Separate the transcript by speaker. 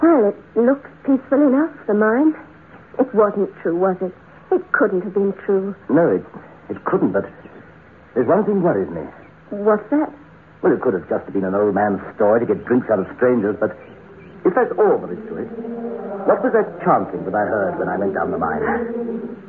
Speaker 1: Well, it looks peaceful enough, the mine. It wasn't true, was it? It couldn't have been true.
Speaker 2: No, it couldn't, but there's one thing worries me.
Speaker 1: What's that?
Speaker 2: Well, it could have just been an old man's story to get drinks out of strangers, but if that's all there is to it, what was that chanting that I heard when I went down the mine?